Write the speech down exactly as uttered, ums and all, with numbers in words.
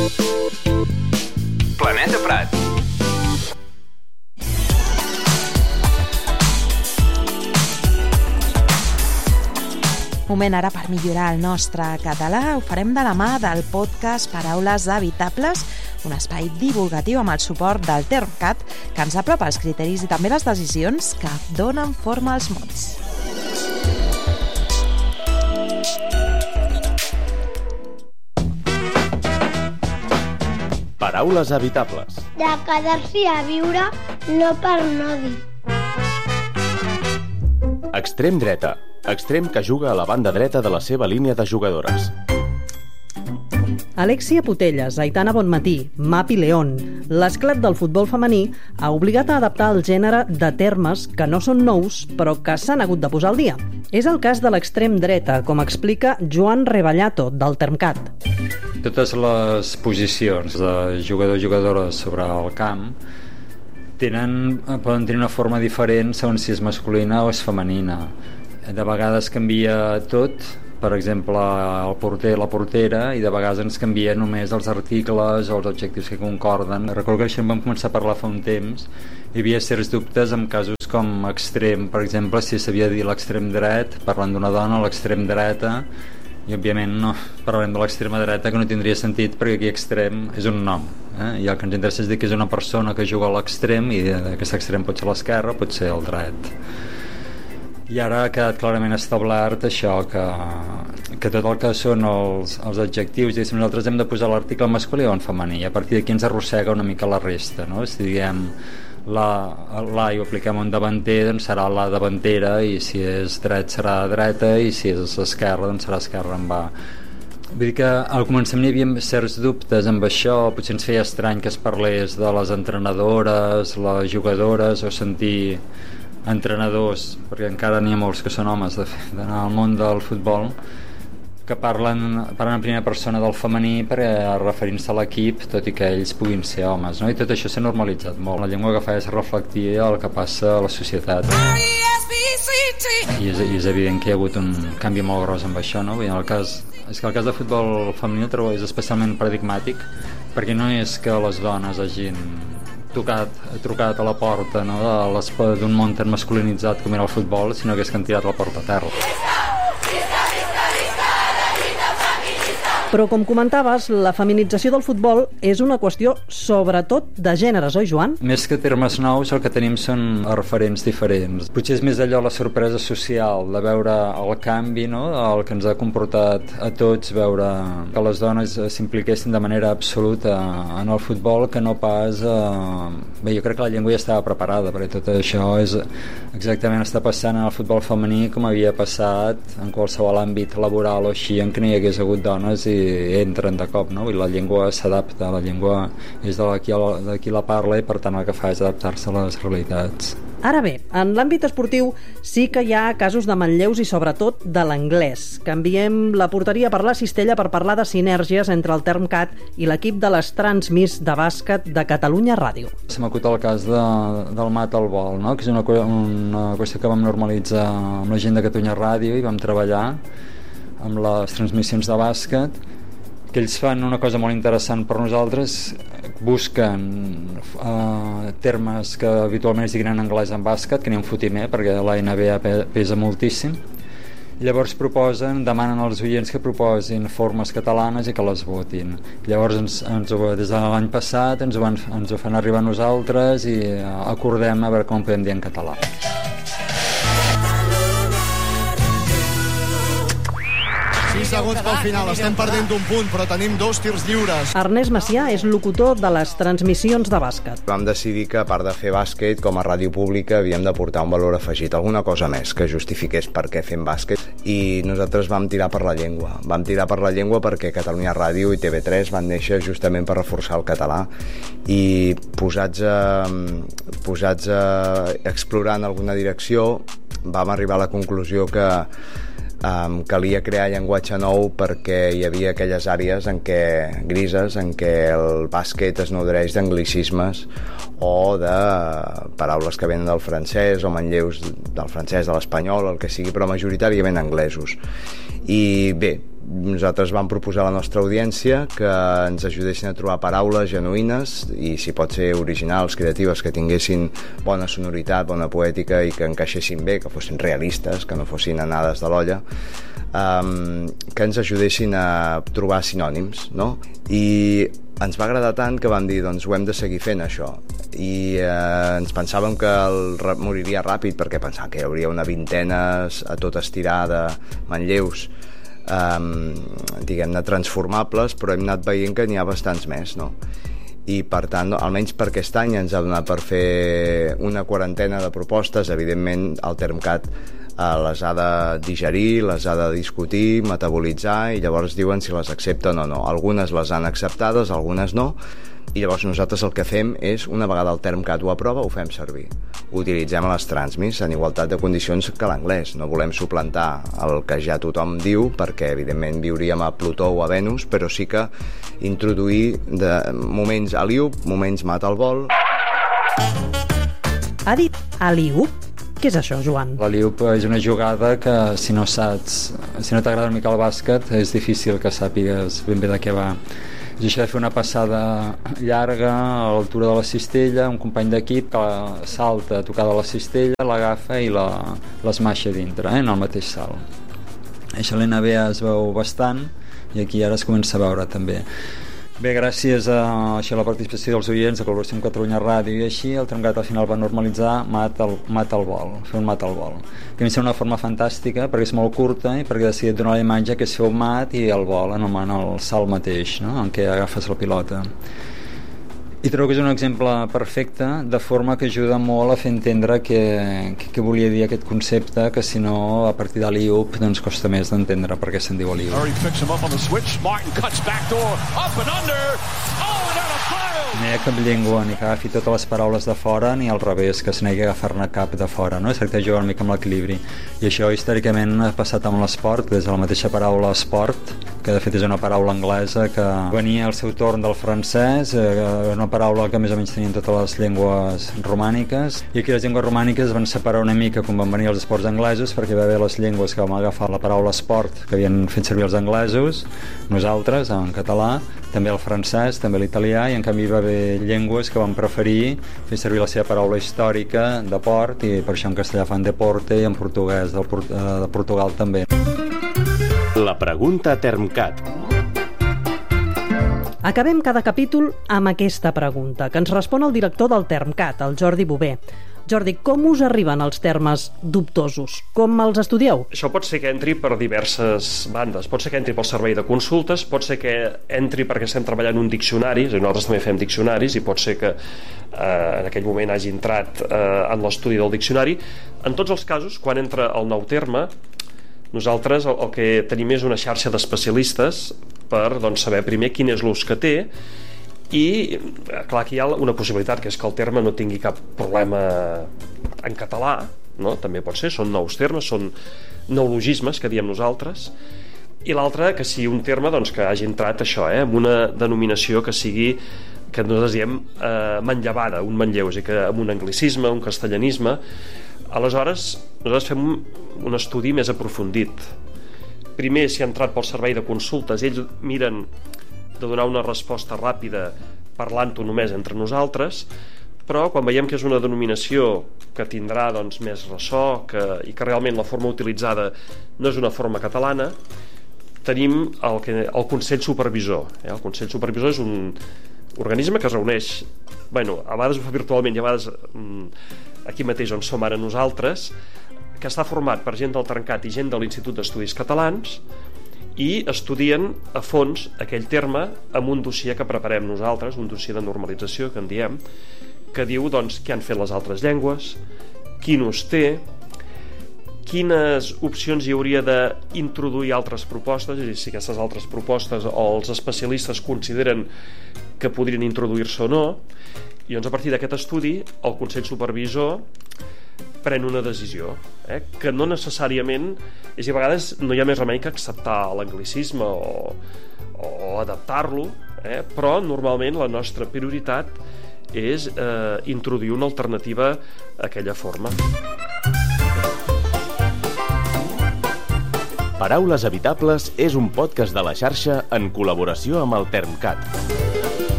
Planeta Prat. Moment ara per millorar el nostre català. Ho farem de la mà del podcast Paraules Habitables, un espai divulgatiu amb el suport del Termcat que ens apropa els criteris i també les decisions que donen forma als mots. Paraules habitables. De quedar-s'hi a viure, no per no dir. Extrem dreta. Extrem que juga a la banda dreta de la seva línia de jugadores. Alexia Putellas, Aitana Bonmatí, Mapi León. L'esclat del futbol femení ha obligat a adaptar el gènere de termes que no són nous, però que s'han hagut de posar al dia. És el cas de l'extrem dreta, com explica Joan Reballato, del Termcat. Totes les posicions de jugador-jugadora sobre el camp tenen, poden tenir una forma diferent segons si és masculina o és femenina. De vegades canvia tot, per exemple, el porter, la portera, i de vegades ens canvia només els articles o els adjectius que concorden. Recordo que això en vam començar a parlar fa un temps. Hi havia certs dubtes en casos com extrem, per exemple, si s'havia de dir l'extrem dret, parlant d'una dona, l'extrem dreta, i òbviament no parlem de l'extrema dreta, que no tindria sentit perquè aquí extrem és un nom, eh? I el que ens interessa és dir que és una persona que juga a l'extrem, i aquest extrem pot ser l'esquerra, pot ser el dret. I ara ha quedat clarament establert això, que, que tot el que són els, els adjectius, diguéssim, nosaltres hem de posar l'article en masculí o en femení, i a partir d'aquí ens arrossega una mica la resta, no? Si diguem la, la i ho apliquem a un davanter, doncs serà la davantera, i si és dret serà dreta, i si és esquerra doncs serà esquerra en va. Vull dir que al començament hi havia certs dubtes amb això, potser ens feia estrany que es parlés de les entrenadores, les jugadores, o sentir entrenadors, perquè encara n'hi ha molts que són homes de fet, al món del futbol, que parlen, parlen en primera persona del femení per referint-se a l'equip, tot i que ells puguin ser homes, no? I tot això s'ha normalitzat molt. La llengua que fa és reflectir el que passa a la societat. I és, i és evident que hi ha hagut un canvi molt gros amb això, no? En el cas, és que el cas de futbol femení el trobo és especialment paradigmàtic, perquè no és que les dones hagin tocat, trucat a la porta, no, d'un món tan masculinitzat com era el futbol, sinó que és que han tirat la porta a terra. Però, com comentaves, la feminització del futbol és una qüestió sobretot de gèneres, oi, Joan? Més que termes nous, el que tenim són referents diferents. Potser és més allò la sorpresa social de veure el canvi, no?, el que ens ha comportat a tots, veure que les dones s'impliquessin de manera absoluta en el futbol, que no pas... Eh... Bé, jo crec que la llengua ja estava preparada, perquè tot això és exactament està passant en el futbol femení com havia passat en qualsevol àmbit laboral o així, en què no hi hagués hagut dones i entren de cop, no? I la llengua s'adapta, la llengua és de qui, de qui la parla, i per tant el que fa és adaptar-se a les realitats. Ara bé, en l'àmbit esportiu sí que hi ha casos de manlleus i sobretot de l'anglès. Canviem la porteria per la cistella per parlar de sinergies entre el Termcat i l'equip de les Transmís de bàsquet de Catalunya Ràdio. Se m'acut el cas de, del mat al vol, no? Que és una, una qüestió que vam normalitzar amb la gent de Catalunya Ràdio i vam treballar amb les transmissions de bàsquet, que ells fan una cosa molt interessant per nosaltres, busquen uh, termes que habitualment es diguin en anglès en bàsquet, que n'hi ha un fotimer perquè la N B A pesa moltíssim, i llavors proposen, demanen als oients que proposin formes catalanes i que les votin. Llavors ens, ens ho, des de l'any passat ens ho, van, ens ho fan arribar a nosaltres i uh, acordem a veure com podem dir en català. sis segons pel final, estem perdent un punt, però tenim dos tirs lliures. Ernest Macià és locutor de les transmissions de bàsquet. Vam decidir que, a part de fer bàsquet, com a ràdio pública havíem de portar un valor afegit, alguna cosa més que justifiqués per què fem bàsquet, i nosaltres vam tirar per la llengua. Vam tirar per la llengua perquè Catalunya Ràdio i T V tres van néixer justament per reforçar el català, i posats a, posats a explorar en alguna direcció vam arribar a la conclusió que Um, calia crear llenguatge nou perquè hi havia aquelles àrees en què, grises en què el bàsquet es nodreix d'anglicismes o de paraules que venen del francès o manlleus del francès, de l'espanyol, el que sigui, però majoritàriament anglesos. I bé, nosaltres vam proposar a la nostra audiència que ens ajudessin a trobar paraules genuïnes i, si pot ser, originals, creatives, que tinguessin bona sonoritat, bona poètica i que encaixessin bé, que fossin realistes, que no fossin anades de l'olla, um, que ens ajudessin a trobar sinònims, no? I ens va agradar tant que vam dir, doncs ho hem de seguir fent, això. I eh, ens pensàvem que el moriria ràpid, perquè pensàvem que hi hauria una vintena a tot estirar de manlleus, Um, diguem-ne transformables, però hem anat veient que n'hi ha bastants més, no? I per tant, almenys per aquest any ens ha donat per fer una quarantena de propostes. Evidentment el TermCat eh, les ha de digerir, les ha de discutir, metabolitzar, i llavors diuen si les accepten o no. Algunes les han acceptades, algunes no, i llavors nosaltres el que fem és, una vegada el TermCat ho aprova, ho fem servir. Ho utilitzem a les Transmis en igualtat de condicions que l'anglès. No volem suplantar el que ja tothom diu, perquè evidentment viuríem a Plutó o a Venus, però sí que introduir de moments alley-oop, moments mata al vol. Ha dit alley-oop? Què és això, Joan? L'alley-oop és una jugada que, si no saps, si no t'agrada una mica el bàsquet, és difícil que sàpigues ben bé de què va. És això de fer una passada llarga a l'altura de la cistella, un company d'equip que salta a tocar de la cistella, l'agafa i la, l'esmaixa dintre, eh, en el mateix salt. Això a l'N B A es veu bastant i aquí ara es comença a veure també. Bé, gràcies a, això, a la participació dels oients de Col·laboració amb Catalunya Ràdio i així, el TermCat al final va normalitzar mata al, mata al vol, fer un mat al vol. Que a mi sembla una forma fantàstica perquè és molt curta i perquè ha decidit donar la imatge que és fer un mat i el vol, en el salt mateix, no?, en què agafes la pilota. I trobo que és un exemple perfecte, de forma que ajuda molt a fer entendre què, què volia dir aquest concepte, que si no, a partir de l'alley-oop, doncs costa més d'entendre per què se'n diu alley-oop. No hi ha cap llengua ni que agafi totes les paraules de fora ni al revés, que se n'hagi d'agafar-ne cap de fora, no? Es tracta de jugar una mica amb l'equilibri. I això històricament ha passat amb l'esport, des de la mateixa paraula esport, que de fet és una paraula anglesa que venia al seu torn del francès, eh, una paraula que més o menys tenien totes les llengües romàniques, i aquí les llengües romàniques es van separar una mica quan van venir els esports anglesos, perquè va haver les llengües que vam agafar la paraula esport, que havien fet servir els anglesos, nosaltres, en català, també el francès, també l'italià, i en canvi va haver llengües que van preferir fer servir la seva paraula històrica de port, i per això en castellà fan deporte i en portuguès del, de Portugal també. La pregunta TermCat. Acabem cada capítol amb aquesta pregunta, que ens respon el director del TermCat, el Jordi Bové. Jordi, com us arriben els termes dubtosos? Com els estudieu? Això pot ser que entri per diverses bandes. Pot ser que entri pel servei de consultes, pot ser que entri perquè estem treballant un diccionari, és a dir, nosaltres també fem diccionaris, i pot ser que eh, en aquell moment hagi entrat eh, en l'estudi del diccionari. En tots els casos, quan entra el nou terme, nosaltres el, el que tenim és una xarxa d'especialistes per, doncs, saber primer quin és l'ús que té. I clar, aquí hi ha una possibilitat, que és que el terme no tingui cap problema en català, no? També pot ser, són nous termes, són neologismes que diem nosaltres. I l'altre, que sigui un terme, doncs, que hagi entrat això, eh, amb una denominació que sigui, que nosaltres diem eh, manllevada, un manlleu, és a dir, que amb un anglicisme, un castellanisme. Aleshores, nosaltres fem un, un estudi més aprofundit. Primer, si ha entrat pel servei de consultes, ells miren de donar una resposta ràpida parlant-ho només entre nosaltres, però quan veiem que és una denominació que tindrà, doncs, més ressò que, i que realment la forma utilitzada no és una forma catalana, tenim el, que, el Consell Supervisor. Eh? El Consell Supervisor és un organisme que es reuneix, bueno, a vegades ho fa virtualment i a vegades aquí mateix on som ara nosaltres, que està format per gent del TermCat i gent de l'Institut d'Estudis Catalans, i estudien a fons aquell terme amb un dossier que preparem nosaltres, un dossier de normalització que en diem, que diu, doncs, què han fet les altres llengües, quin ús té, quines opcions hi hauria d'introduir altres propostes, és a dir, si aquestes altres propostes o els especialistes consideren que podrien introduir-se o no. I doncs, a partir d'aquest estudi, el Consell Supervisor pren una decisió, eh? que no necessàriament, és a vegades no hi ha més remei que acceptar l'anglicisme o, o adaptar-lo, eh? però normalment la nostra prioritat és eh, introduir una alternativa a aquella forma. Paraules Habitables és un podcast de la xarxa en col·laboració amb el TermCat.